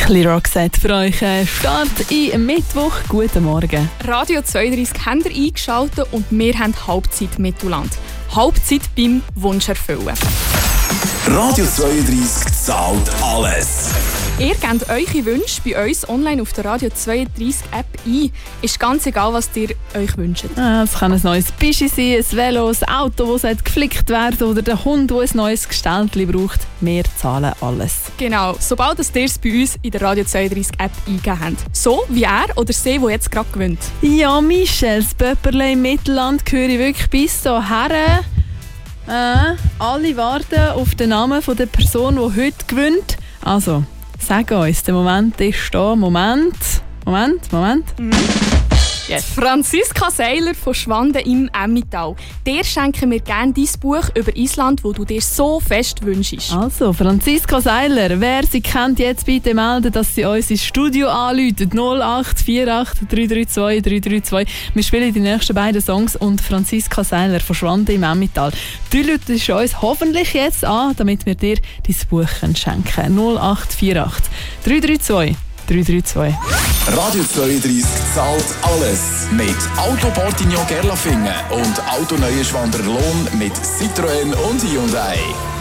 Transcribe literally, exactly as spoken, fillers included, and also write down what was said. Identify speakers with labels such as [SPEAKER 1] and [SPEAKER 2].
[SPEAKER 1] bisschen Roxette für euch. Start in Mittwoch. Guten Morgen.
[SPEAKER 2] Radio zweiunddreissig haben ihr eingeschaltet und wir haben Halbzeit Mittelland. Halbzeit beim Wunsch erfüllen.
[SPEAKER 3] Radio zweiunddreissig zahlt alles.
[SPEAKER 2] Ihr gebt eure Wünsche bei uns online auf der Radio zweiunddreissig App ein. Ist ganz egal, was ihr euch wünscht.
[SPEAKER 1] Ah, es kann ein neues Bischi sein, ein Velo, ein Auto, das geflickt werden oder der Hund, der ein neues Gestellchen braucht. Wir zahlen alles.
[SPEAKER 2] Genau, sobald ihr es bei uns in der Radio zweiunddreissig App eingegeben habt. So wie er oder sie, der jetzt gerade gewinnt.
[SPEAKER 1] Ja, Michel, das Pöpperle im Mittelland gehöre ich wirklich bis hierher. Äh, alle warten auf den Namen von der Person, die heute gewinnt. Also, sag uns, der Moment ist da. Moment, Moment, Moment.
[SPEAKER 2] Mhm. Yes. Franziska Seiler von Schwanden im Emmental. Dir schenken wir gerne dein Buch über Island, das du dir so fest wünschst.
[SPEAKER 1] Also, Franziska Seiler, wer sie kennt, jetzt bitte melden, dass sie uns ins Studio anruft. null acht vier acht drei drei zwei drei drei zwei. Wir spielen die nächsten beiden Songs und Franziska Seiler von Schwanden im Emmental. Du rufst uns hoffentlich jetzt an, damit wir dir dein Buch schenken können. null acht vier acht drei drei zwei drei drei zwei.
[SPEAKER 3] Radio zweiunddreissig zahlt alles. Mit Auto Portignon Gerlafingen und Auto Neuenschwander Lohn mit Citroën und Hyundai.